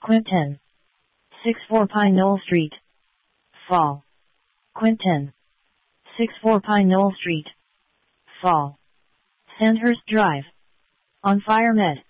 Quint 10. 64 Pine Knoll Street. Fall. Quint 10. 64 Pine Knoll Street. Fall. Sandhurst Drive. On Fire Med.